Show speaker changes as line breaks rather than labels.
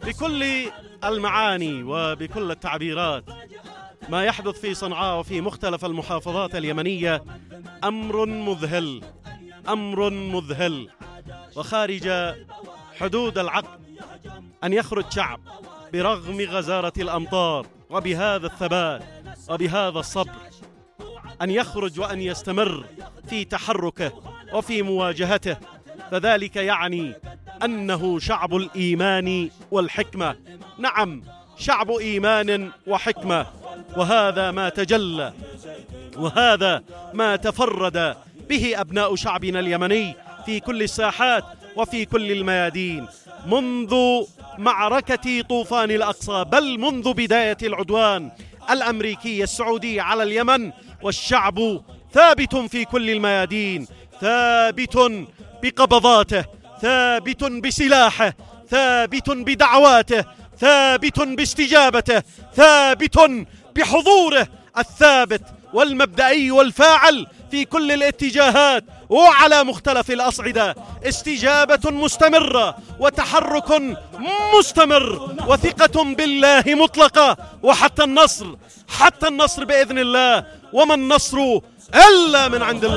بكل المعاني وبكل التعبيرات. ما يحدث في صنعاء وفي مختلف المحافظات اليمنية أمر مذهل، أمر مذهل وخارج حدود العقل. أن يخرج شعب برغم غزارة الأمطار وبهذا الثبات وبهذا الصبر، أن يخرج وأن يستمر في تحركه وفي مواجهته، فذلك يعني أنه شعب الإيمان والحكمة. نعم، شعب إيمان وحكمة، وهذا ما تجلى وهذا ما تفرد به أبناء شعبنا اليمني في كل الساحات وفي كل الميادين منذ معركة طوفان الأقصى، بل منذ بداية العدوان الأمريكي السعودي على اليمن. والشعب ثابت في كل الميادين، ثابت بقبضاته، ثابت بسلاحه، ثابت بدعواته، ثابت باستجابته، ثابت بحضوره الثابت والمبدئي والفاعل في كل الاتجاهات وعلى مختلف الأصعدة. استجابة مستمرة وتحرك مستمر وثقة بالله مطلقة، وحتى النصر، حتى النصر بإذن الله، وما النصر إلا من عند الله.